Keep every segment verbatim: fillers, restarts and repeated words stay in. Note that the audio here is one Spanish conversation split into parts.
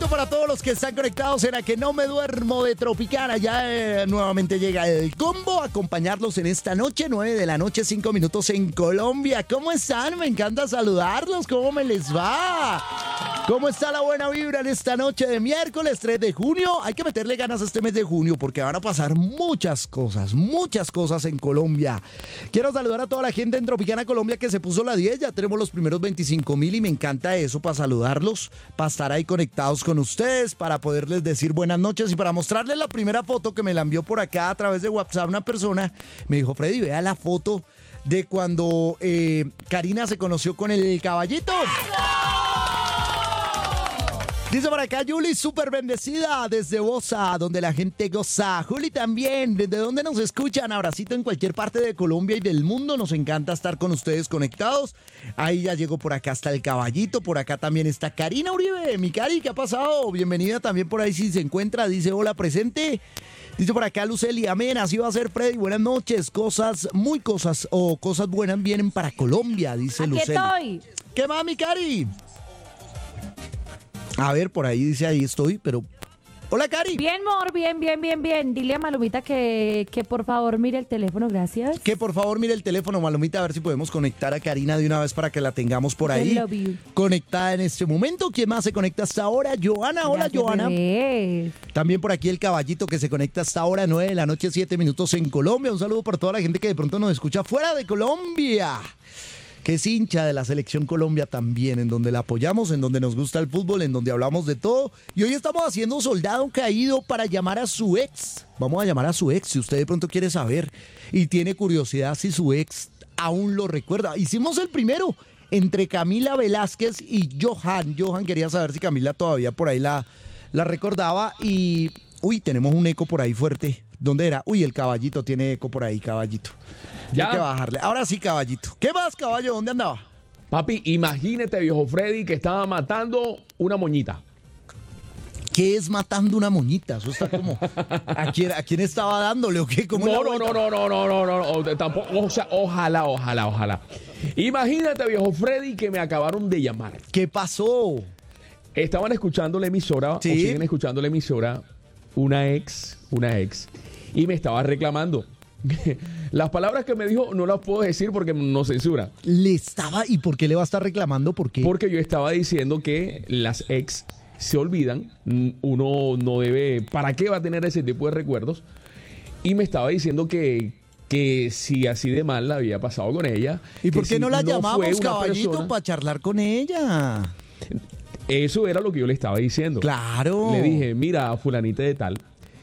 Abrazo para todos los que están conectados en A Que No Me Duermo de Tropicana. Ya eh, nuevamente llega el combo a acompañarlos en esta noche, nueve de la noche, cinco minutos en Colombia. ¿Cómo están? Me encanta saludarlos. ¿Cómo me les va? ¿Cómo está la buena vibra en esta noche de miércoles tres de junio? Hay que meterle ganas a este mes de junio porque van a pasar muchas cosas, muchas cosas en Colombia. Quiero saludar a toda la gente en Tropicana Colombia que se puso la diez. Ya tenemos los primeros veinticinco mil y me encanta eso para saludarlos, para estar ahí conectados con ustedes, para poderles decir buenas noches y para mostrarles la primera foto que me la envió por acá a través de WhatsApp una persona. Me dijo: Freddy, vea la foto de cuando eh, Karina se conoció con el caballito. Dice por acá Juli, súper bendecida desde Bosa, donde la gente goza. Juli también, ¿desde dónde nos escuchan? Abracito en cualquier parte de Colombia y del mundo. Nos encanta estar con ustedes conectados. Ahí ya llegó por acá hasta el caballito. Por acá también está Karina Uribe. Mi Cari, ¿qué ha pasado? Bienvenida también por ahí si se encuentra. Dice hola, presente. Dice por acá Luceli, amén, así va a ser, Freddy. Buenas noches. Cosas, muy cosas o cosas buenas vienen para Colombia, dice Aquí Luceli. estoy. ¿Qué más, mi Cari? A ver, por ahí dice, ahí estoy, pero... Hola, Cari. Bien, amor, bien, bien, bien, bien. Dile a Malumita que, que por favor mire el teléfono, gracias. Que por favor mire el teléfono, Malumita, a ver si podemos conectar a Karina de una vez para que la tengamos por ahí. I love you. Conectada en este momento. ¿Quién más se conecta hasta ahora? Joana, hola, Gracias, Joana. bebé. También por aquí el caballito que se conecta hasta ahora, nueve de la noche, siete minutos en Colombia. Un saludo para toda la gente que de pronto nos escucha fuera de Colombia, que es hincha de la Selección Colombia también, en donde la apoyamos, en donde nos gusta el fútbol, en donde hablamos de todo. Y hoy estamos haciendo Soldado Caído para llamar a su ex. Vamos a llamar a su ex, si usted de pronto quiere saber y tiene curiosidad si su ex aún lo recuerda. Hicimos el primero entre Camila Velázquez y Johan. Johan quería saber si Camila todavía por ahí la, la recordaba y... Uy, tenemos un eco por ahí fuerte. ¿Dónde era? Uy, el caballito tiene eco por ahí, caballito. Ya. Hay que bajarle. Ahora sí, caballito. ¿Qué más, caballo? ¿Dónde andaba? Papi, imagínate, viejo Freddy, que estaba matando una moñita. ¿Qué es matando una moñita? Eso está como... ¿A quién, a quién estaba dándole o qué? ¿Cómo No, la no, vuelta? no, no, no, no, no, no, no, tampoco, o sea, ojalá, ojalá, ojalá. Imagínate, viejo Freddy, que me acabaron de llamar. ¿Qué pasó? Estaban escuchando la emisora, Sí. o siguen escuchando la emisora, una ex, una ex, y me estaba reclamando. Las palabras que me dijo no las puedo decir porque no censura. Le estaba... ¿Y por qué le va a estar reclamando? ¿Por qué? Porque yo estaba diciendo que las ex se olvidan, uno no debe, ¿para qué va a tener ese tipo de recuerdos? Y me estaba diciendo que, que si así de mal la había pasado con ella. ¿Y por que qué si no la fue llamamos, una caballito, persona- para charlar con ella? Eso era lo que yo le estaba diciendo. Claro. Le dije, mira, fulanita de tal,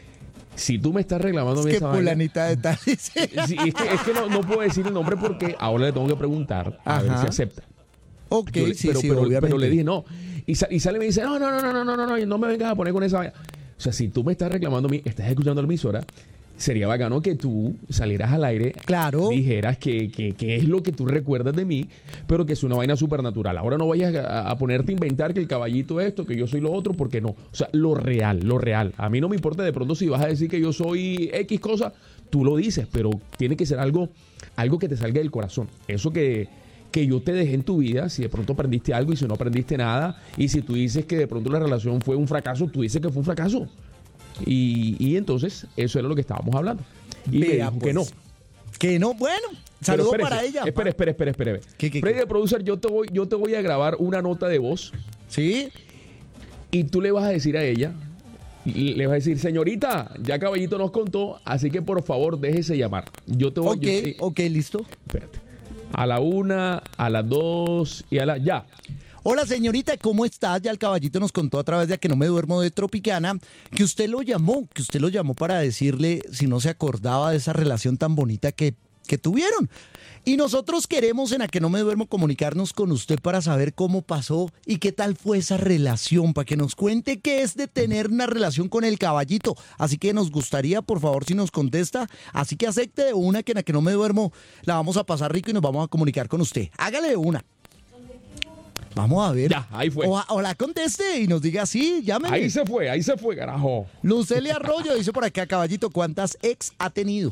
si tú me estás reclamando Es a mí que esa vaina- fulanita de tal... dice. Sí, es que, es que no, no puedo decir el nombre porque ahora le tengo que preguntar a ver Ajá. si acepta. Ok, Yo le- sí, pero, sí, pero, obviamente. pero le dije no. Y, sa- y sale y me dice, no, no, no, no, no, no, no, no, no me vengas a poner con esa vaina. O sea, si tú me estás reclamando a mí, estás escuchando la emisora, sería bacano que tú salieras al aire, Claro. dijeras que, que, que es lo que tú recuerdas de mí, pero que es una vaina supernatural. Ahora no vayas a, a ponerte a inventar que el caballito esto, que yo soy lo otro, porque no. O sea, lo real, lo real. A mí no me importa de pronto si vas a decir que yo soy X cosa, tú lo dices, pero tiene que ser algo, algo que te salga del corazón. Eso que, que yo te dejé en tu vida, si de pronto aprendiste algo y si no aprendiste nada, y si tú dices que de pronto la relación fue un fracaso, tú dices que fue un fracaso. Y, y entonces, eso era lo que estábamos hablando. Y me Vea, dijo pues, que no. Que no, bueno. Pero Saludo espérese, para ella. Espera, espera, espera, espera. ¿Qué, qué, Freddy, qué? el producer, yo te, voy, yo te voy a grabar una nota de voz ¿Sí? y tú le vas a decir a ella, le vas a decir, señorita, ya Caballito nos contó, así que por favor déjese llamar. Yo te voy Ok, yo- eh, ok, listo. Espérate. A la una, a las dos y a la... Ya. Hola, señorita, ¿cómo estás? Ya el caballito nos contó a través de A Que No Me Duermo de Tropicana que usted lo llamó, que usted lo llamó para decirle si no se acordaba de esa relación tan bonita que, que tuvieron. Y nosotros queremos en A Que No Me Duermo comunicarnos con usted para saber cómo pasó y qué tal fue esa relación, para que nos cuente qué es de tener una relación con el caballito. Así que nos gustaría, por favor, si nos contesta. Así que acepte de una que en A Que No Me Duermo la vamos a pasar rico y nos vamos a comunicar con usted. Hágale de una. Vamos a ver. Ya, ahí fue. O, o la conteste y nos diga sí, llámeme. Ahí se fue, ahí se fue, carajo. Lucelia Arroyo dice por acá, caballito, ¿cuántas ex ha tenido?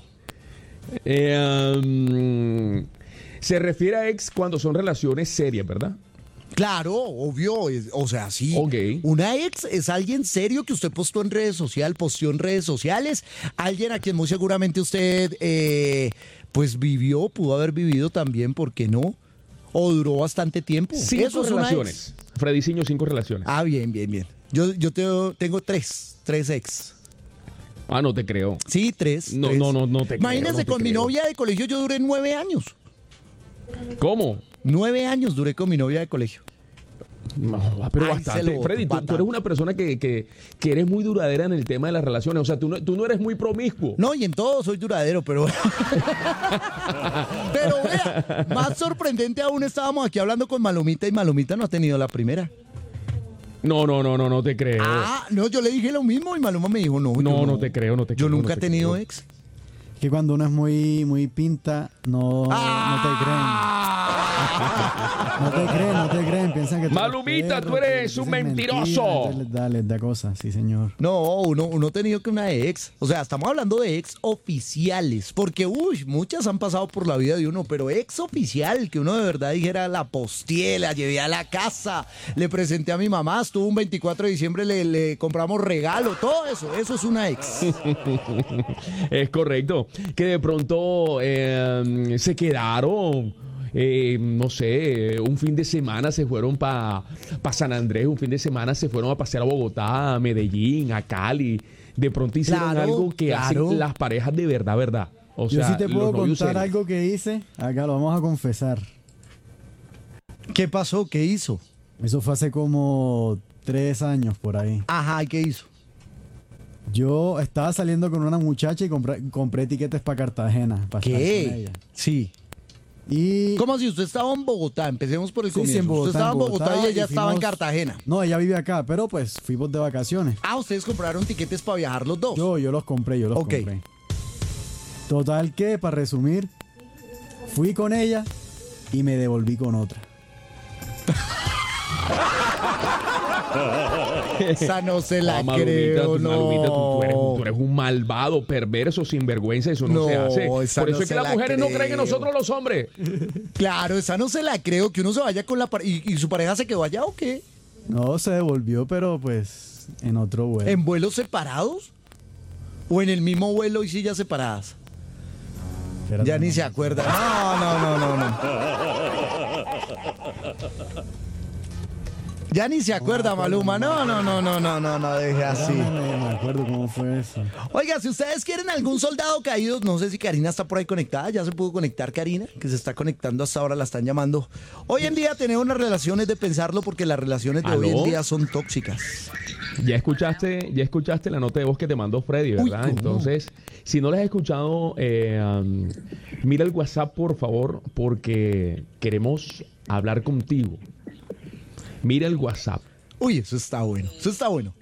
Eh, um, se refiere a ex cuando son relaciones serias, ¿verdad? Claro, obvio, es- o sea, sí. Ok. Una ex es alguien serio que usted postó en redes sociales, posteó en redes sociales, alguien a quien muy seguramente usted, eh, pues vivió, pudo haber vivido también, ¿por qué no? O duró bastante tiempo. Cinco Eso es una relaciones. ex. Frediciño, cinco relaciones. Ah, bien, bien, bien. Yo, yo te- tengo tres, tres ex. Ah, no te creo. Sí, tres. No, tres. no, no, no te creo, Imagínese, no te con mi creo. novia de colegio yo duré nueve años. ¿Cómo? Nueve años duré con mi novia de colegio. No, pero Ay, se bastante. lo boto, Freddy, tú, tú patata. eres una persona que, que, que eres muy duradera en el tema de las relaciones. O sea, tú no, tú no eres muy promiscuo. No, y en todo soy duradero, pero. Pero vea, más sorprendente aún, estábamos aquí hablando con Malomita y Malomita no ha tenido la primera. No, no, no, no, no te creo. Ah, no, yo le dije lo mismo y Maloma me dijo, no. No, yo no te creo, no te Yo creo, nunca no he te tenido creo. ex. Que cuando uno es muy, muy pinta, no, Ah. no te creen. No te creen, no te creen. Piensan que tú eres Malumita, perro, tú eres que un dices mentiroso. mentiras, entonces les da, les da cosas, sí, señor. No, uno, uno ha tenido que una ex. O sea, estamos hablando de ex oficiales. Porque, uy, muchas han pasado por la vida de uno, pero ex oficial, que uno de verdad dijera, la posteé, la llevé a la casa, le presenté a mi mamá, estuvo un veinticuatro de diciembre, le, le compramos regalo, todo eso, eso es una ex. Es correcto. Que de pronto eh, se quedaron, eh, no sé, un fin de semana se fueron para pa San Andrés, un fin de semana se fueron a pasear a Bogotá, a Medellín, a Cali. De pronto hicieron Claro, algo que claro. hacen las parejas de verdad, verdad. O Yo sea, sí te los puedo novios contar serios. algo que hice. Acá lo vamos a confesar. ¿Qué pasó? ¿Qué hizo? Eso fue hace como tres años por ahí. Ajá, ¿y qué hizo? Yo estaba saliendo con una muchacha y compré, compré tiquetes para Cartagena. Para estar con ¿Qué? ella. Sí. Y ¿Cómo si usted estaba en Bogotá? Empecemos por el Sí, sí, comienzo. en Bogotá, usted estaba en en Bogotá, Bogotá y ella y estaba en fuimos- Cartagena. no, ella vive acá, pero pues fuimos de vacaciones. Ah, ustedes compraron tiquetes para viajar los dos. Yo, yo los compré, yo los Ok. compré. Total que, para resumir, fui con ella y me devolví con otra. Esa no se la No, Malumita, creo, tú, no. Malumita, tú, tú eres, tú eres un malvado, perverso, sinvergüenza, eso no, No, se hace. esa Por eso no es se que las la mujeres no creen en creo. nosotros los hombres. Claro, esa no se la creo, que uno se vaya con la pareja. ¿Y, y su pareja se quedó allá o qué? No, se devolvió, pero pues en otro vuelo. ¿En vuelos separados? ¿O en el mismo vuelo y sillas separadas? Espérate, Ya ni no. se acuerda. No, no, no, no, no. Ya ni se acuerda, Maluma. No, no, no, no, no, no, no, deje así. Ya me, me acuerdo cómo fue eso. Oiga, si ustedes quieren algún soldado caído, no sé si Karina está por ahí conectada, ya se pudo conectar Karina, que se está conectando hasta ahora, la están llamando. Hoy en día tenemos unas relaciones de pensarlo porque las relaciones de hoy en ¿Aló? día son tóxicas. Ya escuchaste, ya escuchaste la nota de voz que te mandó Freddy, Uy, ¿verdad? ¿cómo? Entonces, si no la has escuchado, eh, um, mira el WhatsApp, por favor, porque queremos hablar contigo. Mira el WhatsApp. Uy, eso está bueno, eso está bueno.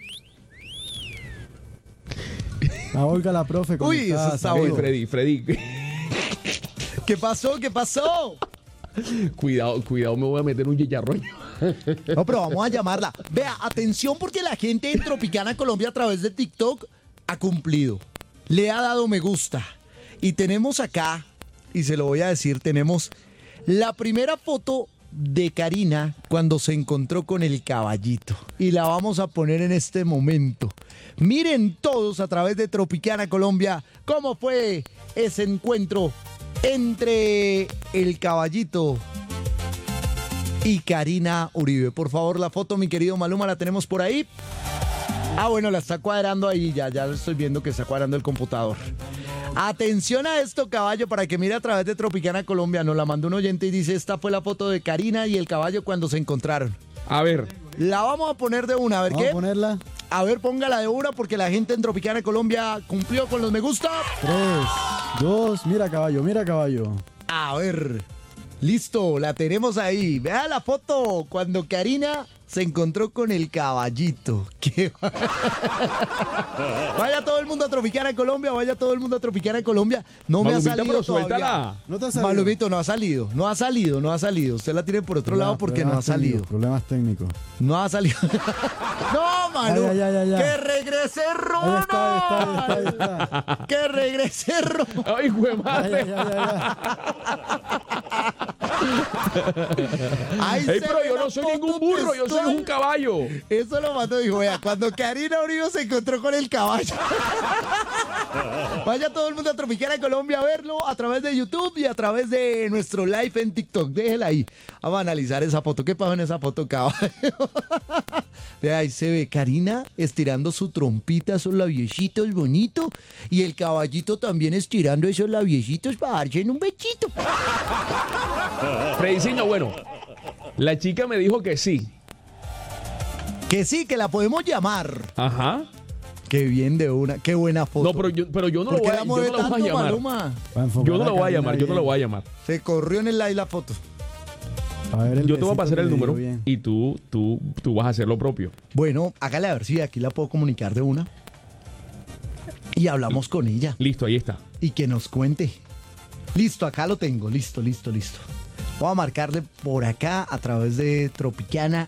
La Olga, la profe. ¿cómo Uy, estás? eso está Ey, bueno. Freddy, Freddy, ¿Qué pasó? ¿Qué pasó? cuidado, cuidado, me voy a meter un chicharrón. No, pero vamos a llamarla. Vea, atención porque la gente en Tropicana Colombia a través de TikTok ha cumplido. Le ha dado me gusta. Y tenemos acá, y se lo voy a decir, tenemos la primera foto de Karina cuando se encontró con el caballito. Y la vamos a poner en este momento. Miren todos a través de Tropicana Colombia cómo fue ese encuentro entre el caballito y Karina Uribe. Por favor, la foto, mi querido Maluma, la tenemos por ahí. Ah, bueno, la está cuadrando ahí, ya, ya estoy viendo que está cuadrando el computador. Atención a esto, caballo, para que mire a través de Tropicana Colombia. Nos la mandó un oyente y dice, esta fue la foto de Karina y el caballo cuando se encontraron. A ver, La vamos a poner de una, a ver Vamos qué. a ponerla. A ver, póngala de una porque la gente en Tropicana Colombia cumplió con los me gusta. Tres, dos, mira caballo, mira caballo. A ver, listo, la tenemos ahí. Vea la foto cuando Karina se encontró con el caballito. ¿Qué? Vaya todo el mundo a Tropicana Colombia, vaya todo el mundo a Tropicana Colombia. No me ha Malumita, salido pero todavía. suéltala. ¿No te ha salido? Malumito, no ha salido, no ha salido, no ha salido. Usted la tiene por otro lado porque no ha Problemas técnicos, salido. Problemas técnicos. No ha salido. No, Malu. Ya, ya, ya, ya. Que regrese Rono. Ahí está, ahí está, ahí está, ahí está. Que regrese Rono. ay, güey, Ya, madre. ya, ya, ya, ya. Ahí Ey, se pero ve yo la no soy foto ningún burro, yo soy textual. un caballo. Eso lo mató, dijo, vea, cuando Karina Uribe se encontró con el caballo. Vaya todo el mundo a Tropicana Colombia a verlo a través de YouTube y a través de nuestro live en TikTok. Déjela ahí. Vamos a analizar esa foto. ¿Qué pasó en esa foto, caballo? Vea, ahí se ve Karina estirando su trompita, esos labiecitos bonitos. Y el caballito también estirando esos labiecitos para darse en un bechito. Frediciño, bueno, la chica me dijo que sí. Que sí, que la podemos llamar. Ajá. Qué bien de una, qué buena foto. No, pero yo, pero yo no lo ¿Por voy qué a, la yo mueve no la voy a tanto, llamar. Maluma? Va a enfocar Yo no a la voy a Karina llamar, yo no la bien. voy a llamar. Se corrió en el live la foto. A ver el Yo te voy a besito pasar que el le número dio bien. y tú, tú, tú vas a hacer lo propio. Bueno, hágale a ver si aquí la puedo comunicar de una. Y hablamos con ella. Listo, ahí está. Y que nos cuente. Listo, acá lo tengo. Listo, listo, listo. Voy a marcarle por acá a través de Tropicana.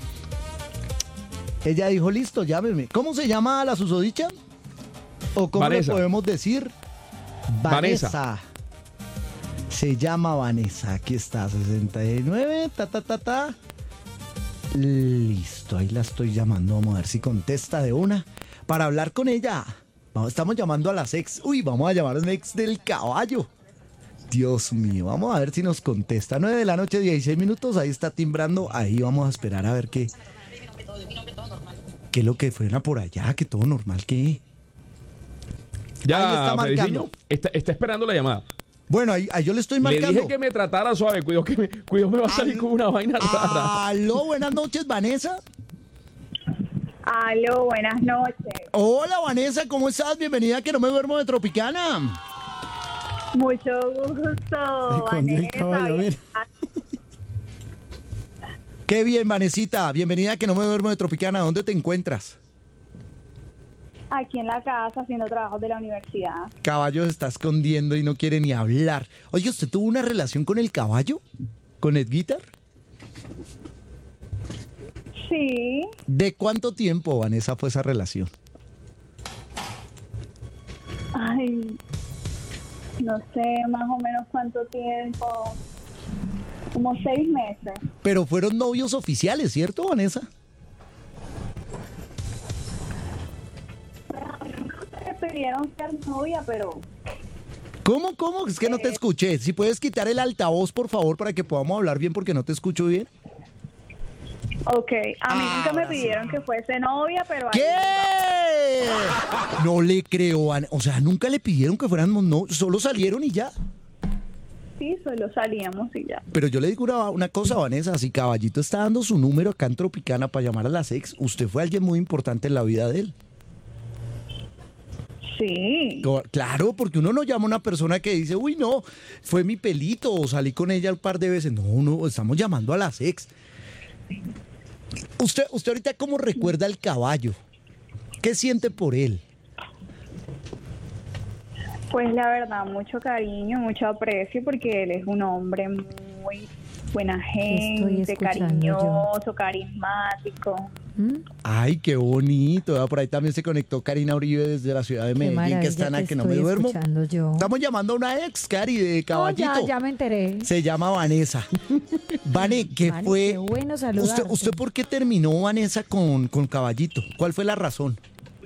Ella dijo, listo, llámeme. ¿Cómo se llama la susodicha? ¿O cómo Vanessa. le podemos decir? Vanessa. Vanessa. Se llama Vanessa. Aquí está, sesenta y nueve. Ta, ta, ta, ta. Listo, ahí la estoy llamando. Vamos a ver si contesta de una. Para hablar con ella. Vamos, estamos llamando a las ex. Uy, vamos a llamar a la ex del caballo. Dios mío, vamos a ver si nos contesta. nueve de la noche, dieciséis minutos. Ahí está timbrando. Ahí vamos a esperar a ver qué. ¿Qué es lo que fuera por allá? Que todo normal, ¿qué? Ahí Ya, está marcando. Frediciño, está, está esperando la llamada. Bueno, ahí, ahí yo le estoy Le marcando. dije que me tratara suave, cuidado que me, cuidado me va a salir Al- con una vaina rara. Aló, buenas noches, Vanessa. Aló, buenas noches. Hola, Vanessa, ¿cómo estás? Bienvenida a Que No Me Duermo de Tropicana. Mucho gusto, Escondió el caballo, mira. Qué bien, Vanesita. Bienvenida a Que No Me Duermo de Tropicana. ¿Dónde te encuentras? Aquí en la casa haciendo trabajos de la universidad. Caballo se está escondiendo y no quiere ni hablar. Oye, ¿usted tuvo una relación con el caballo? ¿Con Edguitar? Sí, ¿De cuánto tiempo, Vanessa, fue esa relación? ay, no sé más o menos cuánto tiempo, como seis meses. Pero fueron novios oficiales, ¿cierto, Vanessa? Me pidieron ser novia, pero ¿Cómo, cómo? Es que no te escuché. Si puedes quitar el altavoz, por favor, para que podamos hablar bien, porque no te escucho bien. ok, a mí Ah, nunca me ahora sí. pidieron que fuese novia, pero ahí ¿Qué? No le creo, Van- o sea, nunca le pidieron que fuéramos no, solo salieron y ya. sí, solo salíamos y ya. Pero yo le digo una, una cosa, Vanessa, si Caballito está dando su número acá en Tropicana para llamar a las ex, usted fue alguien muy importante en la vida de él. Sí, Co- Claro, porque uno no llama a una persona que dice, uy, no, fue mi pelito o salí con ella un par de veces. No, no, estamos llamando a las ex. Usted, usted ahorita, ¿cómo recuerda al caballo? ¿Qué siente por él? pues la verdad, mucho cariño, mucho aprecio, porque él es un hombre muy buena Estoy gente, escuchando yo. cariñoso, carismático. ¿Mm? Ay, qué bonito. Ah, por ahí también se conectó Karina Uribe desde la ciudad de Qué Medellín, maravilla que están a te que no me estoy duermo. escuchando yo. Estamos llamando a una ex, Cari, de No, Caballito. ya, ya me enteré. Se llama Vanessa. Vane, ¿qué Vane, fue? qué bueno ¿Usted, saludarte. ¿Usted por qué terminó, Vanessa, con, con Caballito? ¿Cuál fue la razón?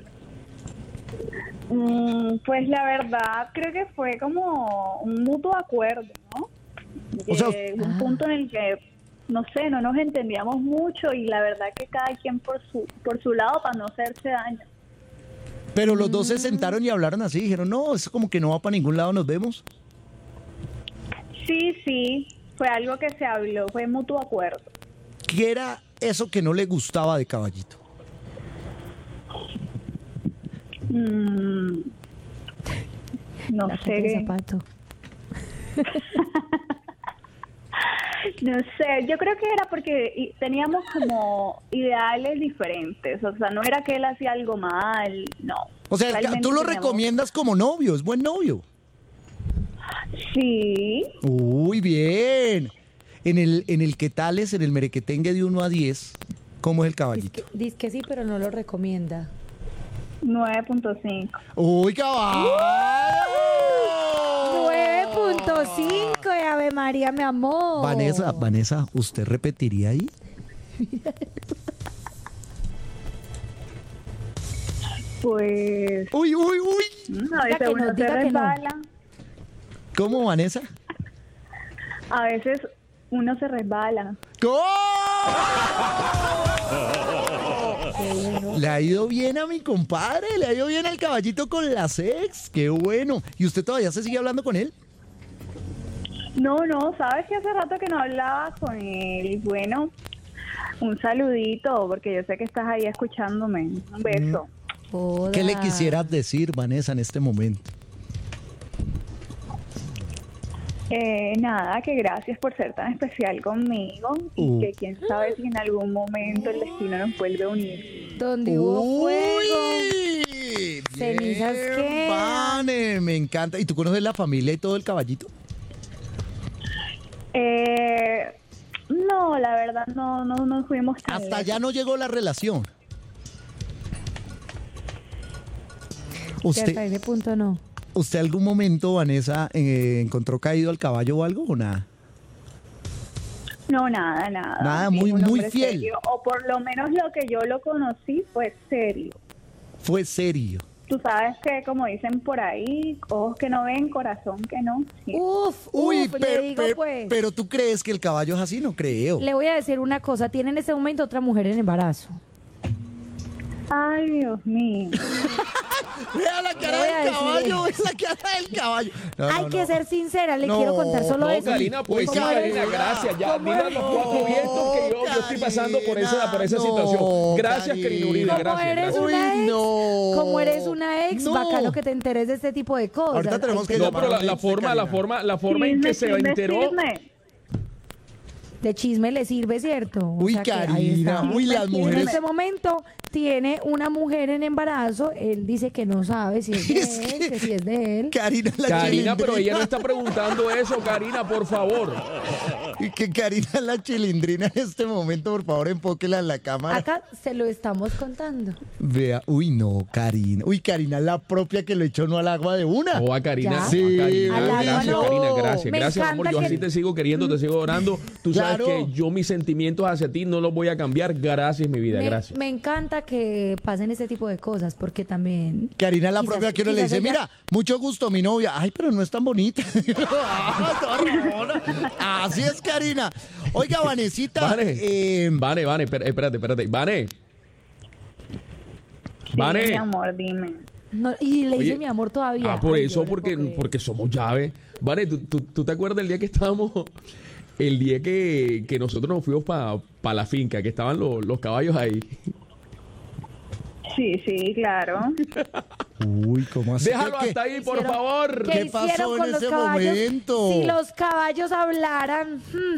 Mm, pues la verdad, creo que fue como un mutuo acuerdo, ¿no? O sea, Llegó un Ah. punto en el que, no sé, no nos entendíamos mucho y la verdad que cada quien por su, por su lado para no hacerse daño. Pero los dos se sentaron y hablaron así, dijeron, no, es como que no va para ningún lado, nos vemos. Sí, sí, fue algo que se habló, fue mutuo acuerdo. ¿Qué era eso que no le gustaba de Caballito? Mm, no La tapa de sé, zapato. no sé, yo creo que era porque i- teníamos como ideales diferentes, o sea, no era que él hacía algo mal, no. O sea, Realmente tú lo teníamos- recomiendas como novio, es buen novio. Sí, Uy, bien. En el, en el que tales, en el merequetengue de uno a diez, ¿cómo es el Caballito? Dice que, dice que sí, pero no lo recomienda. nueve punto cinco. Uy, caballo. nueve punto cinco de Ave María, mi amor. Vanessa, Vanessa, ¿usted repetiría ahí? Pues Uy, uy, uy. mm, a Diga veces que uno no, se diga que no. resbala, ¿Cómo, Vanessa? a veces uno se resbala. ¡Gol! Le ha ido bien a mi compadre, le ha ido bien al caballito con las ex. Qué bueno. ¿Y usted todavía se sigue hablando con él? No, no, sabes que hace rato que no hablaba con él. Bueno, un saludito, porque yo sé que estás ahí escuchándome. Un beso. Joda. ¿Qué le quisieras decir, Vanessa, en este momento? Eh, nada, que gracias por ser tan especial conmigo y Uh. que quién sabe si en algún momento el destino nos vuelve a unir. Donde hubo fuego. ¡Uy! Cenizas Bien, quedan. Vane, me encanta. ¿Y tú conoces la familia y todo el caballito? Eh, no, la verdad no, no, no fuimos tan Hasta lejos. allá no llegó la relación. Que hasta ¿Usted, ese punto no. ¿Usted algún momento, Vanessa, eh, encontró caído al caballo o algo o nada? No, nada, nada. Nada, Sí, muy- un muy hombre fiel. serio, o por lo menos lo que yo lo conocí fue serio. Fue serio. Tú sabes que, como dicen por ahí, ojos que no ven, corazón que no. Sí. Uf, Uy, uf, le pero, digo pero- pues. pero tú crees que el caballo es así, no creo. Le voy a decir una cosa, tiene en este momento otra mujer en embarazo. Ay, Dios mío. Vea la Le cara voy a del decir caballo, es la cara del caballo. No, Hay no, que no. ser sincera, le No, quiero contar solo No, eso. Karina, pues sí, ¿Cómo eres? Karina, gracias. Ya, ¿Cómo dile a eres? los cuatro vientos que yo, yo estoy pasando por esa, por esa No, situación. Gracias, Karina Uribe, Como gracias. eres gracias. una Uy, ex, no. como eres una ex, No. bacano que te enteres de este tipo de cosas. Ahorita tenemos que Ay, No, llamar pero a la, un la ex de forma, la Karina. forma, la forma en Chisme, que se chisme, enteró. chisme. de chisme le sirve, ¿cierto? O Uy, sea que ahí Karina, está. uy, las En mujeres. este momento tiene una mujer en embarazo, él dice que no sabe si es de Es él, que- que si es de él. Karina, la Karina, pero ella chilindrina. no está preguntando eso, Karina, por favor. Y que Karina es la chilindrina en este momento, por favor, enfóquela en la cámara. Acá se lo estamos contando. Vea, uy, no, Karina. Uy, Karina es la propia que lo echó no al agua de una. O a Karina, Ya. o a Sí, Karina, al agua gracias, no. Karina, gracias. Me Gracias, amor. encanta Yo que- así te sigo queriendo, te sigo orando. Tú sabes Claro. que yo mis sentimientos hacia ti no los voy a cambiar. Gracias, mi vida, Me, gracias. me encanta que pasen este tipo de cosas, porque también... Karina es la Quizás- propia que uno le quizás dice, ella- mira, mucho gusto, mi novia. Ay, pero no es tan bonita. Ah, toda rabona. Así es, Karina. Oiga, Vanesita. Vane, eh, Vane, Vane, espera- espérate, espérate. Vane. Sí, Vane. mi amor, dime. No, y le dice Oye, mi amor todavía. Ah, por Ay, eso, yo no le porque, puedo creer. porque somos llave. Vale, ¿tú, tú, tú te acuerdas el día que estábamos, el día que, que nosotros nos fuimos para la finca, que estaban los, los caballos ahí? Sí, sí, claro. Uy, ¿cómo así? Déjalo ¿Qué- hasta ahí, por Hicieron- favor. ¿Qué ¿Qué pasó hicieron en con los ese caballos? momento? Si los caballos hablaran... hmm,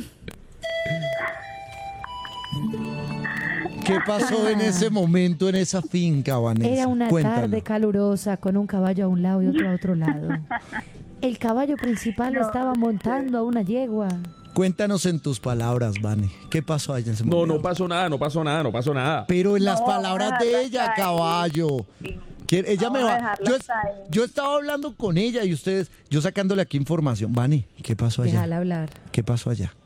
¿Qué pasó en ese momento en esa finca, Vanessa? Era una Cuéntalo. tarde calurosa con un caballo a un lado y otro a otro lado. El caballo principal estaba montando a una yegua. Cuéntanos en tus palabras, Vane. ¿Qué pasó allá en ese No, momento? no pasó nada, no pasó nada, no pasó nada. Pero en las No, palabras vamos a de dejarlo ella, hasta ahí. caballo. Que ella Vamos me a va. dejarlo Yo, hasta ahí. yo estaba hablando con ella y ustedes, yo sacándole aquí información. Vane, ¿qué pasó allá? Déjala hablar. ¿Qué pasó allá?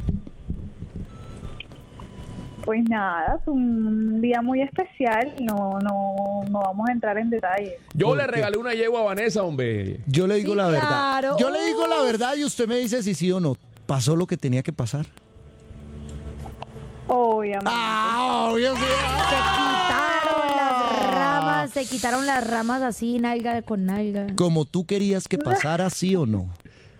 Pues nada, fue un día muy especial. No, no, no vamos a entrar en detalles. Yo ¿Por le qué? regalé una yegua a Vanessa, hombre. Yo le digo Sí, la verdad. claro. Yo le digo la Uf. verdad y usted me dice si sí o no. Pasó lo que tenía que pasar. Obviamente. Ah, obvio, sí. Se quitaron las ramas, se quitaron las ramas así, nalga con nalga. Como tú querías que pasara, sí o no.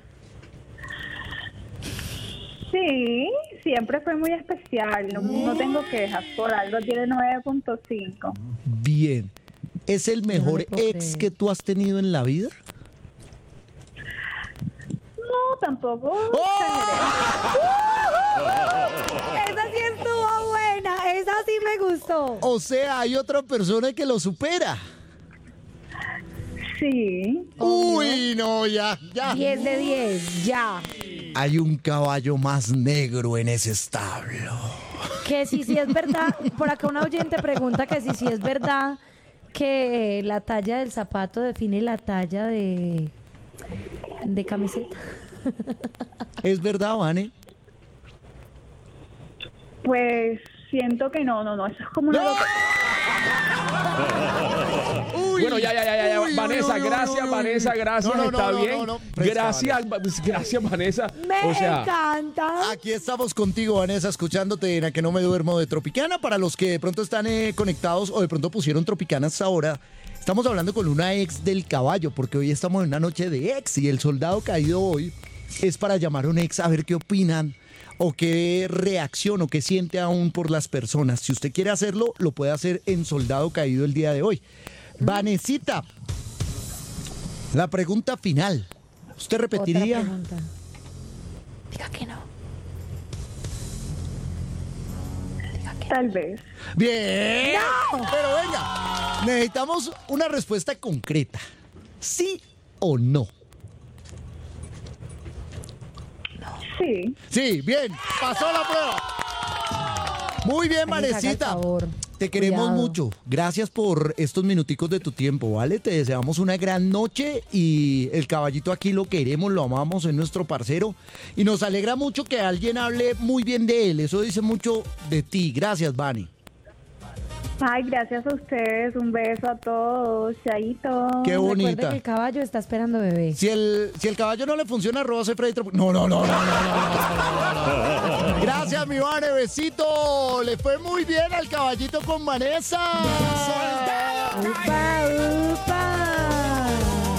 Sí, siempre fue muy especial. No, no tengo quejas. Por algo tiene nueve punto cinco. Bien. ¿Es el mejor puedo ex creer. que tú has tenido en la vida? No, tampoco. Esa sí estuvo buena, esa sí me gustó. O sea, hay otra persona que lo supera. Sí. Uy, no, ya, ya. diez de diez, ya. Hay un caballo más negro en ese establo. Que si sí es verdad, por acá una oyente pregunta que si sí es verdad que la talla del zapato define la talla de, de camiseta. ¿Es verdad, Vane? Pues siento que no, no, no, eso es como una... Uy, Bueno, ya, ya, ya, ya, ya. uy, Vanessa, uy, uy, gracias, uy. Vanessa, gracias, No, no, está no, no, bien. no, no. Presta, Gracias, Va- gracias, Vanessa. Me O sea, encanta. Aquí estamos contigo, Vanessa, escuchándote en A Que No Me Duermo de Tropicana. Para los que de pronto están eh, conectados o de pronto pusieron Tropicana hasta ahora, estamos hablando con una ex del caballo, porque hoy estamos en una noche de ex y el soldado caído hoy es para llamar a un ex a ver qué opinan o qué reacción o qué siente aún por las personas. Si usted quiere hacerlo, lo puede hacer en Soldado Caído el día de hoy. Vanesita, la pregunta final. ¿Usted repetiría? Otra pregunta. Diga que no. Diga que no. Tal vez. Bien. Pero venga, necesitamos una respuesta concreta. ¿Sí o no? Sí. Sí, bien. Pasó la prueba. Muy bien, Vanessa, haga el Vanesita. favor. Te queremos Cuidado. mucho. Gracias por estos minuticos de tu tiempo, ¿vale? Te deseamos una gran noche y el caballito aquí lo queremos, lo amamos, es nuestro parcero. Y nos alegra mucho que alguien hable muy bien de él. Eso dice mucho de ti. Gracias, Vani. Ay, gracias a ustedes. Un beso a todos. Chaito. Qué Recuerde bonita. que el caballo está esperando bebé. Si el, si el caballo no le funciona, arroba soy Freddy Tropo- No, no, no, no, no, no, no, no, no. Gracias, mi Vane, besito. Le fue muy bien al caballito con Vanessa. ¡Upa, upa!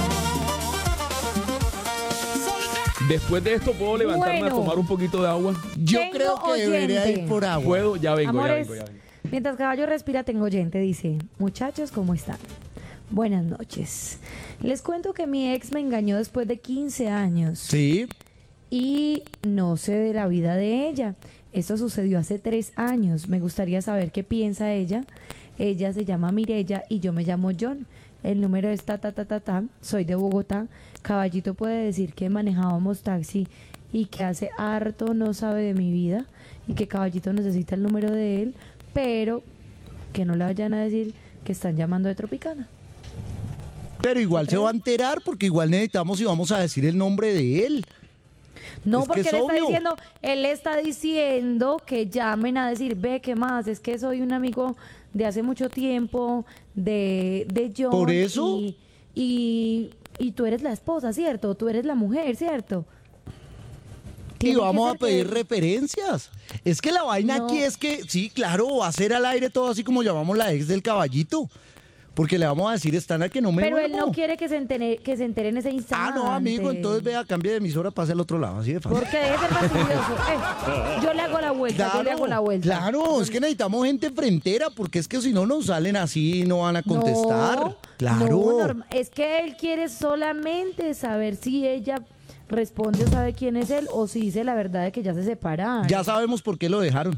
después de esto, ¿puedo levantarme Bueno. a tomar un poquito de agua? Yo Tengo creo que debería oyente. ir por agua. ¿Puedo? Ya vengo, ya Amores, vengo, ya vengo. mientras caballo respira, tengo oyente. Dice, muchachos, ¿cómo están? Buenas noches. Les cuento que mi ex me engañó después de quince años. Sí. Y no sé de la vida de ella. Esto sucedió hace tres años. Me gustaría saber qué piensa ella. Ella se llama Mirella y yo me llamo John. El número es ta ta ta ta ta. Soy de Bogotá. Caballito puede decir que manejábamos taxi y que hace harto no sabe de mi vida y que Caballito necesita el número de él, pero que no le vayan a decir que están llamando de Tropicana. Pero igual se va a enterar porque igual necesitamos y vamos a decir el nombre de él. No, Es que porque es él está obvio. diciendo, él está diciendo que llamen a decir, ve, ¿qué más? Es que soy un amigo de hace mucho tiempo, de, de John. ¿Por eso? Y, y, y tú eres la esposa, ¿cierto? Tú eres la mujer, ¿cierto? Y Tiene que vamos a ser que- pedir referencias. Es que la vaina No. aquí es que, sí, claro, va a ser al aire todo así como llamamos la ex del caballito. Porque le vamos a decir, están a que no me Pero él duermo. no quiere que se entere, que se entere en ese Ah, instante. no, amigo, entonces vea, cambie de emisora, pase al otro lado, así de fácil. Porque deje de ser fastidioso. Eh, yo le hago la vuelta, yo le hago la vuelta. claro, es que necesitamos gente frentera, porque es que si no nos salen así, no van a contestar. No, claro. no, norma- es que él quiere solamente saber si ella responde o sabe quién es él o si dice la verdad de que ya se separaron. Ya sabemos por qué lo dejaron.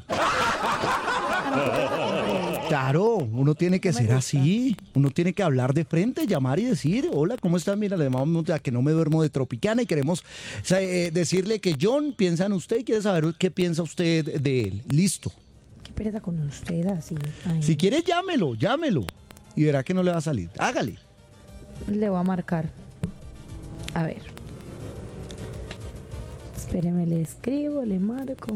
Claro, uno tiene que No me ser gusta. así. Uno tiene que hablar de frente, llamar y decir, hola, ¿cómo están? Mira, le llamamos a Que No Me Duermo de Tropicana y queremos o sea, eh, decirle que John piensa en usted y quiere saber qué piensa usted de él. Listo. Qué pereza con usted así. Ay, Si quiere, llámelo, llámelo. Y verá que no le va a salir. Hágale. le voy a marcar. A ver. Espéreme, le escribo, le marco.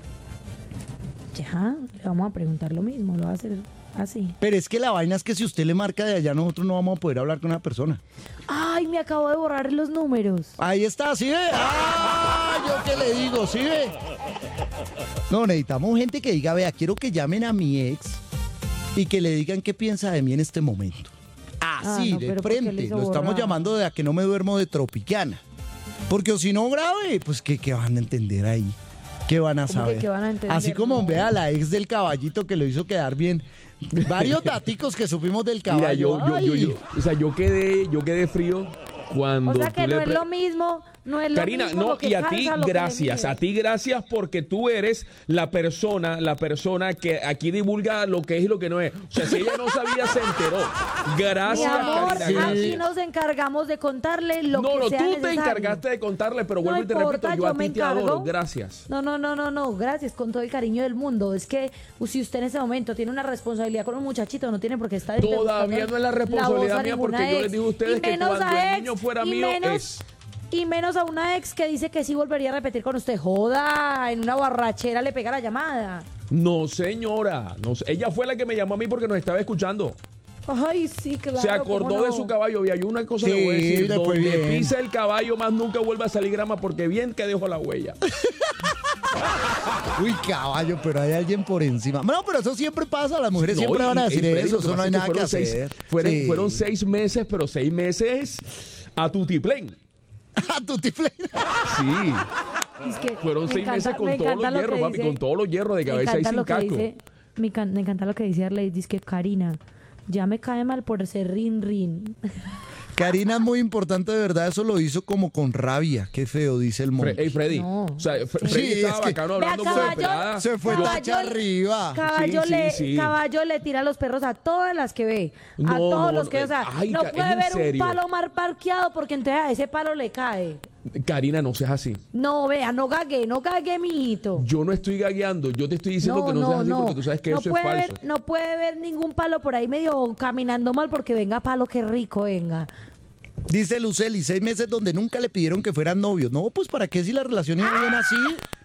Ya, le vamos a preguntar lo mismo, lo va a hacer así. Pero es que la vaina es que si usted le marca de allá, nosotros no vamos a poder hablar con una persona. Ay, me acabo de borrar los números. Ahí está, ¿sí ve? ¡Ah! Yo qué le digo, ¿sí ve? No, necesitamos gente que diga, vea, quiero que llamen a mi ex y que le digan qué piensa de mí en este momento. Así, Ah, no, de pero ¿por qué le frente. hizo Lo estamos borrar? llamando de A Que No Me Duermo de Tropicana. Porque o si no grave, pues ¿qué, qué van a entender ahí? ¿Qué van a ¿Cómo que saber? qué van a entender? Así como No. vea la ex del caballito que lo hizo quedar bien. Varios daticos que supimos del caballo. Mira, yo, yo, yo, Ay. yo, o sea, yo quedé, yo quedé frío cuando O sea tú que le no es pre- lo mismo, no es lo Karina, mismo no, lo que y a ti calza, lo que gracias, mide. a ti gracias porque tú eres la persona, la persona que aquí divulga lo que es y lo que no es. O sea, si ella no sabía, se enteró. Mi Gracias, amor, Karina. aquí gracias. nos encargamos de contarle lo No, que no, sea tú te necesario. encargaste de contarle, pero No vuelvo y te importa, repito, yo a yo me ti te adoro. encargo. Gracias. No, no, no, no, no, gracias, con todo el cariño del mundo. Es que uh, si usted en ese momento tiene una responsabilidad con un muchachito, no tiene por qué estar... Todavía no es la responsabilidad mía porque yo les dije a ustedes que cuando el niño fuera mío es... y menos a una ex que dice que sí volvería a repetir con usted. Joda, en una borrachera le pega la llamada. No, señora. No, sé. Ella fue la que me llamó a mí porque nos estaba escuchando. Ay, sí, claro. Se acordó ¿cómo no? de su caballo. Y hay una cosa Sí, que voy a decir. le fue Donde bien. pisa el caballo, más nunca vuelve a salir grama porque bien que dejó la huella. Uy, caballo, pero hay alguien por encima. No, pero eso siempre pasa, las mujeres No, siempre y- van a y decir Freddy, eso, lo que eso no pasa hay es que nada que fueron seis- hacer. Fueron, Sí. fueron seis meses, pero seis meses a tutiplén. A tu tifle. Sí. Es que Fueron me seis encanta- meses con me todos encanta los lo que hierros, papi, dice- con todos los hierros de me cabeza y encanta sin lo que casco. dice- me, can- me encanta lo que dice Arley, dice que Karina, ya me cae mal por ser rin rin. Karina es muy importante, de verdad, eso lo hizo como con rabia. Qué feo, dice el Fre- monte. Ey, Freddy. No. O sea, Fre- Sí, Freddy es estaba que- bacano Vea, hablando con caballo, pelada. Se fue Caballo- tacha arriba. Caballo, Sí, le, sí, sí. Caballo le tira los perros a todas las que ve. A No, todos no, los que, no, o sea, ay, no ca- puede ¿es en ver un serio? palo mal parqueado porque entonces a ese palo le cae. Karina, no seas así. No, vea, no gague, no gague, mijito. Yo no estoy gagueando, yo te estoy diciendo que no, seas así porque tú sabes que no eso es puede falso. ver, no puede ver ningún palo por ahí medio caminando mal porque venga palo, qué rico, venga. Dice Luceli, seis meses donde nunca le pidieron que fueran novios. No, pues ¿para qué si la relación iba bien así?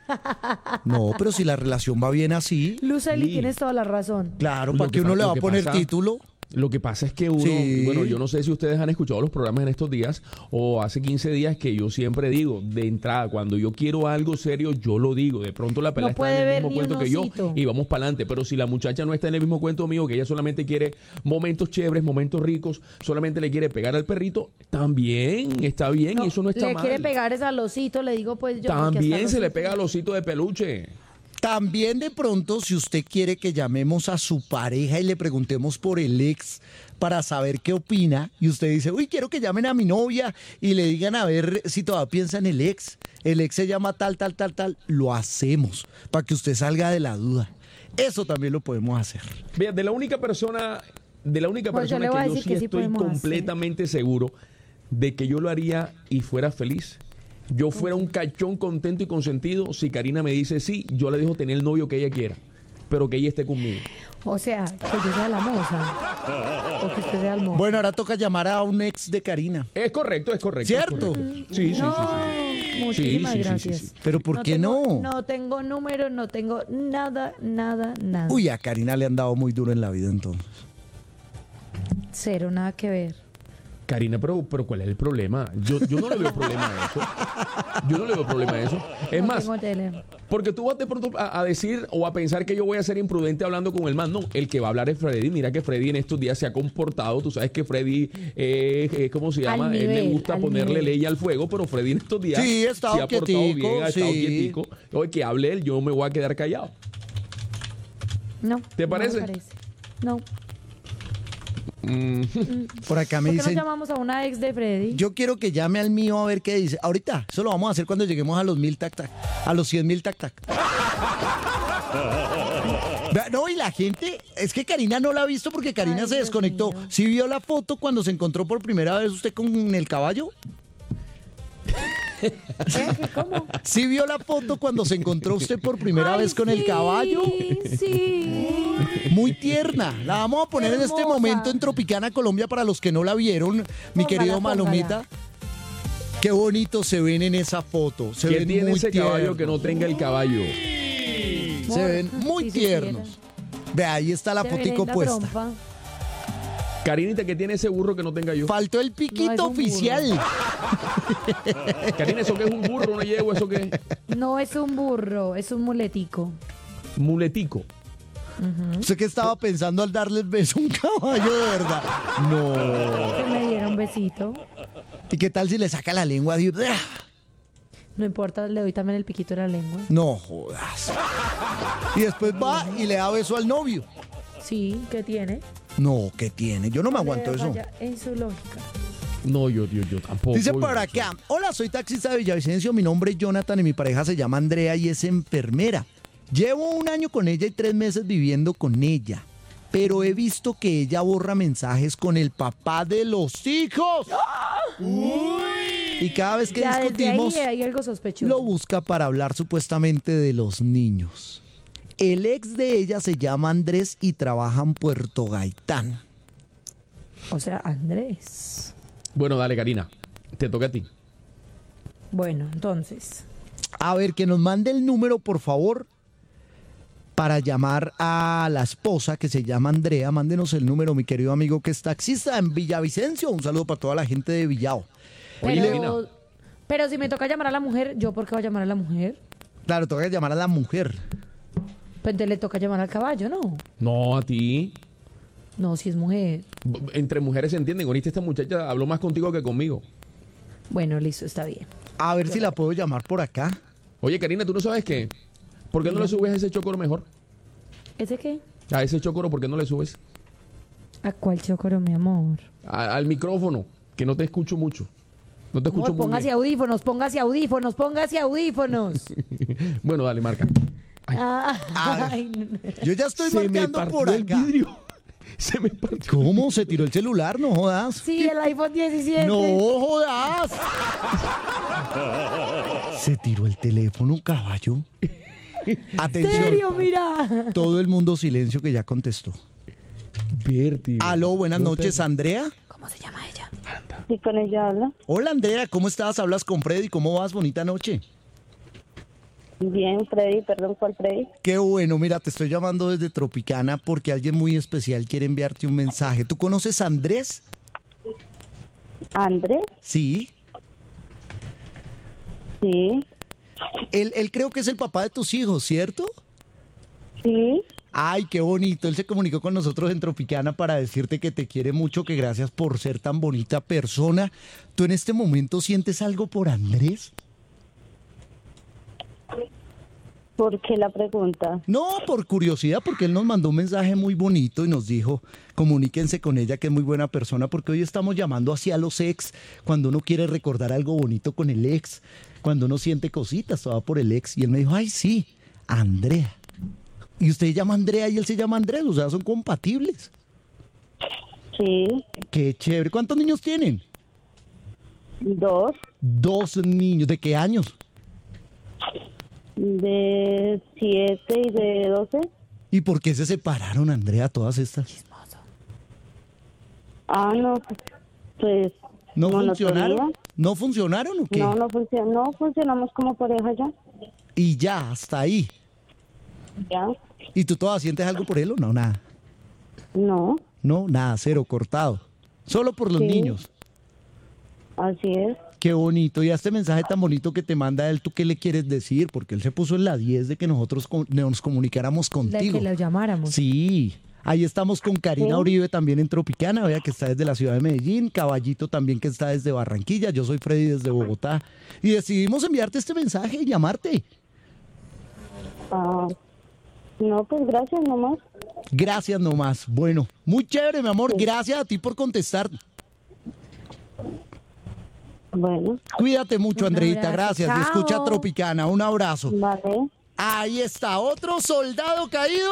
No, pero si la relación va bien así, Lucely, Sí. tienes toda la razón. claro, Lo ¿para que qué uno pa- le lo va a que poner pasa- título? Lo que pasa es que uno, Sí. bueno, yo no sé si ustedes han escuchado los programas en estos días o hace quince días que yo siempre digo, de entrada, cuando yo quiero algo serio, yo lo digo. De pronto la pelada No está puede en el ver mismo ni cuento un que yo osito. y vamos para adelante. Pero si la muchacha no está en el mismo cuento mío, que ella solamente quiere momentos chéveres, momentos ricos, solamente le quiere pegar al perrito, también está bien No, y eso no está le mal. quiere pegar ese al osito, le digo pues yo. porque hasta También los se le osito- pega al osito de peluche. También de pronto, si usted quiere que llamemos a su pareja y le preguntemos por el ex para saber qué opina, y usted dice, uy, quiero que llamen a mi novia y le digan a ver si todavía piensa en el ex, el ex se llama tal, tal, tal, tal, lo hacemos para que usted salga de la duda. Eso también lo podemos hacer. Vea, de la única persona, de la única Pues yo persona le voy a que yo decir sí que sí estoy podemos hacer. completamente seguro de que yo lo haría y fuera feliz. Yo fuera un cachón contento y consentido si Karina me dice sí, yo le dejo tener el novio que ella quiera, pero que ella esté conmigo. O sea, que yo sea la moza. O que usted sea el mozo. Bueno, ahora toca llamar a un ex de Karina. Es correcto, es correcto. ¿Cierto? es correcto. Sí, sí, no, sí, sí. muchísimas Sí, sí, sí, gracias. sí, sí. Pero ¿por qué tengo- no? No tengo número, no tengo nada, nada, nada. Uy, a Karina le han dado muy duro en la vida entonces. Cero, nada que ver. Karina, pero, pero ¿cuál es el problema? Yo, yo no le veo problema a eso. Yo no le veo problema a eso. Es No más, tengo tele. porque tú vas de pronto a, a decir o a pensar que yo voy a ser imprudente hablando con el man. No, el que va a hablar es Freddy. Mira que Freddy en estos días se ha comportado. Tú sabes que Freddy, eh, eh, ¿cómo se Al llama? Él le nivel, gusta al ponerle nivel. leña al fuego, pero Freddy en estos días Sí, ha estado se ha portado quietico, bien, ha estado sí. quietico. Oye, que hable él, yo me voy a quedar callado. No. ¿Te no me parece? No. Por acá me ¿Por qué no dicen, llamamos a una ex de Freddy? yo quiero que llame al mío a ver qué dice. Ahorita, eso lo vamos a hacer cuando lleguemos a los mil tac tac, a los cien mil tac tac. Vea, no, y la gente, es que Karina no la ha visto porque Karina Ay, se Dios desconectó. mío. ¿Sí vio la foto cuando se encontró por primera vez usted con el caballo? ¿Eh? ¿Qué? ¿Cómo? ¿Sí vio la foto cuando se encontró usted por primera Ay, vez con el sí, caballo? Sí. Muy tierna. La vamos a poner en este Hermosa. momento en Tropicana Colombia para los que no la vieron, mi Póngala, querido póngala. Malomita. Qué bonito se ven en esa foto. Se ¿Qué ven tiene muy ese caballo que tiernos. no tenga el caballo? Se ven muy Si tiernos. Ve, ahí está la Se ven fotico en la puesta. trompa. Karinita, ¿qué tiene ese burro que no tenga yo? Faltó el No, piquito es un oficial. Karina, ¿eso qué es un burro, una yegua? ¿Eso qué es? No es un burro, es un muletico. Muletico. ¿Usted qué estaba pensando al darle el beso a un caballo de verdad? No. Que me diera un besito. ¿Y qué tal si le saca la lengua? Dios? No importa, le doy también el piquito de la lengua. No jodas. Y después va y le da beso al novio. Sí, ¿qué tiene? No, ¿qué tiene? Yo no me aguanto eso. Vaya en su lógica. No, yo, yo, yo tampoco. Dice yo por no acá, hola, soy taxista de Villavicencio, mi nombre es Jonathan y mi pareja se llama Andrea y es enfermera. Llevo un año con ella y tres meses viviendo con ella, pero he visto que ella borra mensajes con el papá de los hijos. Y cada vez que Ya desde discutimos, ahí hay algo sospechoso. lo busca para hablar supuestamente de los niños. El ex de ella se llama Andrés y trabaja en Puerto Gaitán. O sea, Andrés. Bueno, dale, Karina. Te toca a ti. Bueno, entonces. A ver, que nos mande el número, por favor, para llamar a la esposa que se llama Andrea. Mándenos el número, mi querido amigo, que es taxista en Villavicencio. Un saludo para toda la gente de Villao. Oye, Pero, Karina. pero si me toca llamar a la mujer, ¿yo por qué voy a llamar a la mujer? Claro, toca llamar a la mujer. Pues entonces le toca llamar al caballo, ¿no? No, a ti. No, si es mujer. B- Entre mujeres se entienden. Ahorita esta muchacha habló más contigo que conmigo. Bueno, listo, está bien. A ver si la puedo llamar por acá. Oye, Karina, ¿tú no sabes qué? ¿Por qué no le subes a ese chocoro mejor? ¿Ese qué? A ese chocoro, ¿por qué no le subes? ¿A cuál chocoro, mi amor? A- al micrófono, que no te escucho mucho. No te escucho Amor, muy póngase bien. audífonos, póngase audífonos, póngase audífonos. Bueno, dale, marca. Ah, A ay, no, no. Yo ya estoy Se me marcando partió por el acá. vidrio. Se me partió. ¿Cómo? ¿Se tiró el celular? No jodas. Sí, el iPhone diecisiete. No jodas. Se tiró el teléfono, caballo. ¿En Atención. serio? Mira. Todo el mundo silencio que ya contestó. Vértigo. Aló, buenas No te- noches, Andrea. ¿Cómo se llama ella? Sí, con ella habla. Hola, Andrea, ¿cómo estás? Hablas con Freddy. ¿Cómo vas? Bonita noche. Bien, Freddy, perdón, ¿cuál Freddy? Qué bueno, mira, te estoy llamando desde Tropicana porque alguien muy especial quiere enviarte un mensaje. ¿Tú conoces a Andrés? ¿Andrés? Sí. Sí, Él, él creo que es el papá de tus hijos, ¿cierto? sí. Ay, qué bonito. Él se comunicó con nosotros en Tropicana para decirte que te quiere mucho, que gracias por ser tan bonita persona. ¿Tú en este momento sientes algo por Andrés? ¿Por qué la pregunta? No, por curiosidad, porque él nos mandó un mensaje muy bonito y nos dijo, comuníquense con ella, que es muy buena persona, porque hoy estamos llamando hacia los ex, cuando uno quiere recordar algo bonito con el ex, cuando uno siente cositas, todo va por el ex. Y él me dijo, ay, sí, Andrea. Y usted llama Andrea y él se llama Andrés, o sea, son compatibles. Sí, Qué chévere. ¿Cuántos niños tienen? dos, Dos niños. ¿De qué años? de siete y de doce. ¿Y por qué se separaron, Andrea, todas estas? Ah, no, pues... ¿No monotonía. funcionaron? ¿No funcionaron o qué? No, no, funciona, no funcionamos como pareja ya. Y ya, hasta ahí. Ya, ¿Y tú todavía sientes algo por él o no? Nada. no, No, nada, cero, cortado. Solo por los Sí. niños. así es. Qué bonito. Y a este mensaje tan bonito que te manda él, ¿tú qué le quieres decir? Porque él se puso en la diez de que nosotros co- nos comunicáramos De contigo. que lo llamáramos. Sí. Ahí estamos con Karina Sí. Uribe también en Tropicana, vea que está desde la ciudad de Medellín, Caballito también que está desde Barranquilla, yo soy Freddy desde Bogotá. Y decidimos enviarte este mensaje y llamarte. Ah, no, pues gracias nomás. Gracias nomás. Bueno, muy chévere, mi amor. Gracias a ti por contestar. Bueno, Cuídate mucho, Un Andreita. abrazo. Gracias. Chao. Escucha Tropicana. Un abrazo. vale. Ahí está, otro soldado caído.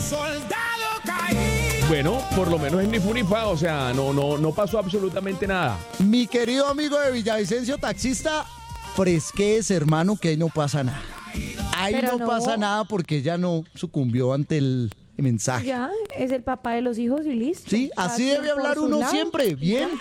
Bueno, por lo menos es ni fu ni fa, o sea, no, no, no pasó absolutamente nada. Mi querido amigo de Villavicencio, taxista, fresquez, hermano, que ahí no pasa nada. Ahí Pero no, no. pasa nada porque ella no sucumbió ante el mensaje. Ya, es el papá de los hijos y listo. Sí, Cada así quien debe por hablar su uno lado. siempre. Bien,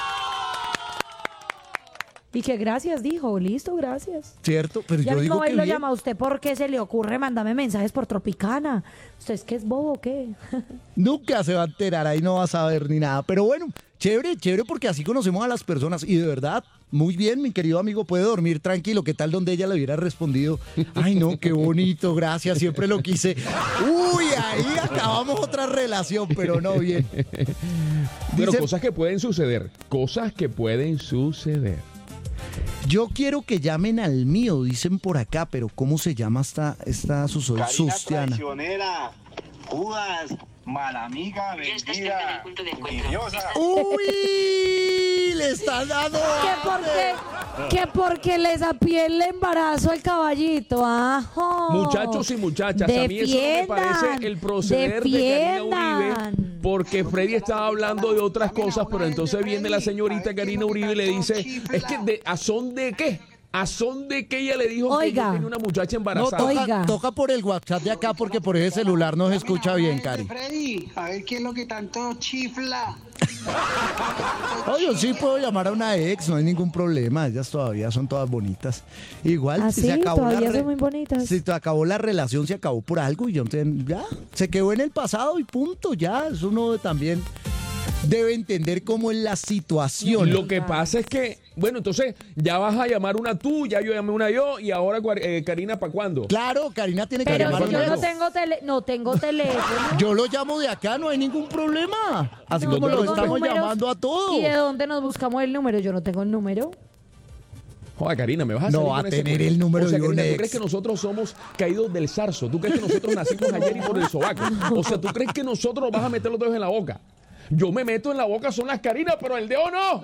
Y que gracias dijo, listo, gracias. cierto, pero Ya yo mismo digo él que lo bien. llama a usted porque se le ocurre mandarme mensajes por Tropicana. ¿Usted es que es bobo o qué? Nunca se va a enterar, ahí no va a saber ni nada. Pero bueno, chévere, chévere porque así conocemos a las personas. Y de verdad, muy bien, mi querido amigo, puede dormir tranquilo. ¿Qué tal donde ella le hubiera respondido? Ay, no, qué bonito, gracias, siempre lo quise. Uy, ahí acabamos otra relación, pero no bien. Pero Dice- cosas que pueden suceder, cosas que pueden suceder. Yo quiero que llamen al mío, dicen por acá, pero ¿cómo se llama esta, esta Suso- Karina Sustiana? traicionera, Judas, mala amiga, Ya está cerca del vendida, punto de encuentro. envidiosa. ¡Uy! Le están dando Que porque, que porque les apié el embarazo al caballito, ajo. Muchachos y muchachas, a mí eso no me parece el proceder de Karina Uribe, porque Freddy estaba hablando de otras cosas, pero entonces viene la señorita Karina Uribe y le dice, es que de, ¿a son de qué? ¿A son de qué ella le dijo Oiga. que yo tenía una muchacha No, embarazada? toca, Oiga. toca por el WhatsApp de acá porque por ese celular no se escucha bien, Cari. Freddy, a ver qué es lo que tanto chifla. Oh, yo sí puedo llamar a una ex, no hay ningún problema. Ellas todavía son todas bonitas. Igual, ¿Ah, si sí? se acabó la Todavía re- son muy bonitas. Si se acabó la relación, se acabó por algo y yo entonces, ya, se quedó en el pasado y punto, ya. Eso uno también debe entender cómo es la situación. Lo que pasa es que, bueno, entonces ya vas a llamar una tú, ya yo llamé una yo, y ahora eh, Karina, ¿para cuándo? Claro, Karina tiene que Pero llamar si yo luego. no tengo tele, no tengo teléfono. Yo lo llamo de acá, no hay ningún problema. Así No como lo tengo estamos números. llamando a todos. ¿Y de dónde nos buscamos el número? Yo no tengo el número. Joder, Karina, me vas a No salir va con a ese tener cuento? el número o sea, de un Karina, ¿tú ex. crees que nosotros somos caídos del zarzo? ¿Tú crees que nosotros nacimos ayer y por el sobaco? O sea, ¿tú crees que nosotros vas a meter los dedos en la boca? Yo me meto en la boca, son las Karinas, pero el dedo no.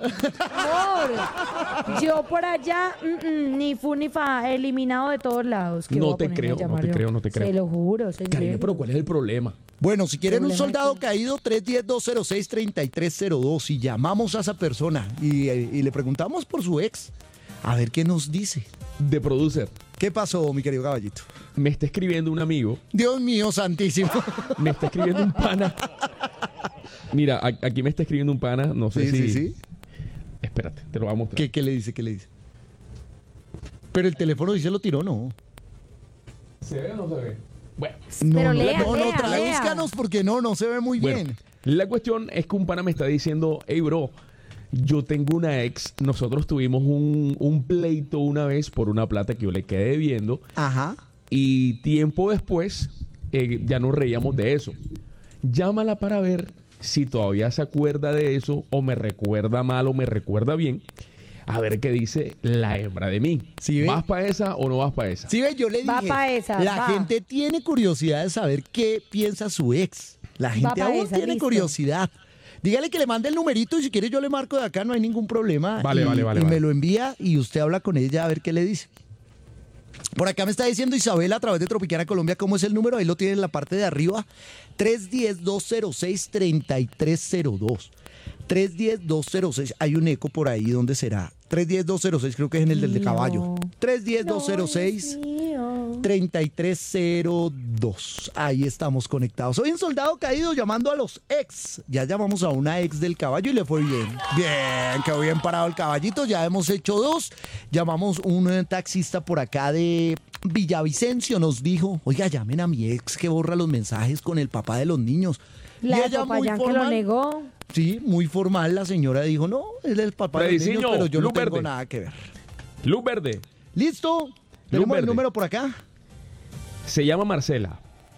Amor, yo por allá, mm, mm, ni fu ni fa, eliminado de todos lados. ¿Qué No voy a te ponerme a creo, no llamar te yo? creo, no te creo. Se lo juro, señor. Karina, pero ¿cuál es el problema? Bueno, si quieren un Problema soldado que- caído, tres uno cero, dos cero seis, tres tres cero dos y llamamos a esa persona y, y le preguntamos por su ex. A ver qué nos dice. De producer. ¿Qué pasó, mi querido caballito? Me está escribiendo un amigo, Dios mío, santísimo. me está escribiendo un pana. Mira, a- aquí me está escribiendo un pana, no sé Sí, si... sí, sí. Espérate, te lo voy a mostrar. ¿Qué, ¿Qué le dice? ¿Qué le dice? Pero el teléfono dice lo tiró, ¿no? ¿Se ve o no se ve? Bueno. No, Pero no, lea, no, no, lea, tradúzcanos porque no, no se ve muy Bueno, bien. la cuestión es que un pana me está diciendo, hey bro, yo tengo una ex, nosotros tuvimos un, un pleito una vez por una plata que yo le quedé debiendo Ajá. y tiempo después eh, ya nos reíamos de eso. Llámala para ver si todavía se acuerda de eso o me recuerda mal o me recuerda bien. A ver qué dice la hembra de mí. ¿Sí ve? ¿Vas para esa o no vas para esa? Sí, ve, yo le Va dije, pa' esa, la va. gente tiene curiosidad de saber qué piensa su ex. La gente pa' aún esa, tiene listo. curiosidad. Dígale que le mande el numerito y si quiere yo le marco de acá, no hay ningún problema. Vale, y, vale, vale, y vale. me lo envía y usted habla con ella a ver qué le dice. Por acá me está diciendo Isabela a través de Tropicana Colombia cómo es el número. Ahí lo tiene en la parte de arriba. tres uno cero, dos cero seis, tres tres cero dos. tres uno cero, dos cero seis. Hay un eco por ahí. ¿Dónde será? tres uno cero, dos cero seis. Creo que es en el del de caballo. tres uno cero, dos cero seis. treinta y tres cero dos. Ahí estamos conectados. Soy un soldado caído llamando a los ex. Ya llamamos a una ex del caballo y le fue bien. Bien, quedó bien parado el caballito. Ya hemos hecho dos. Llamamos un eh, taxista por acá de Villavicencio. Nos dijo, oiga, llamen a mi ex que borra los mensajes con el papá de los niños. La Y de ella muy Popayán que lo formal. negó. Sí, muy formal. La señora dijo, no, él es el papá de los niños, Frediciño, pero yo no luz tengo verde. nada que ver. Luz verde. ¿Listo? ¿Tenemos el verde. número por acá? Se llama Marcela.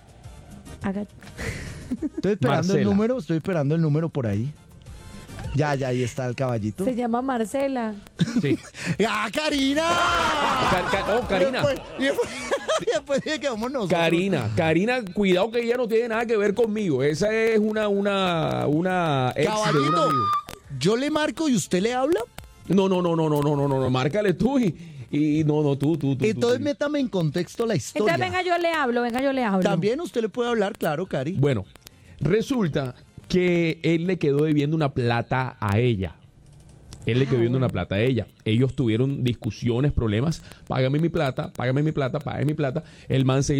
Haga- Estoy esperando el Marcela. número, estoy esperando el número por ahí. Ya, ya, ahí está el caballito. Se llama Marcela. Sí. ¡Ah, Karina! Ca- ca- oh, Karina. Y después, y después, y después dije que vamos nosotros. Karina, Karina, cuidado que ella no tiene nada que ver conmigo. Esa es una, una, una ex de un Caballito, amigo. yo le marco y usted le habla. No, no, no, no, no, no, no, no, no, márcale tú y, y no, no, tú, tú, tú. Entonces tú. métame en contexto la historia. Entonces venga yo le hablo, venga yo le hablo. También usted le puede hablar, claro, Cari. Bueno, resulta que él le quedó debiendo una plata a ella. Él le quedó debiendo una plata a ella. Ellos tuvieron discusiones, problemas. Págame mi plata, págame mi plata, págame mi plata. El man se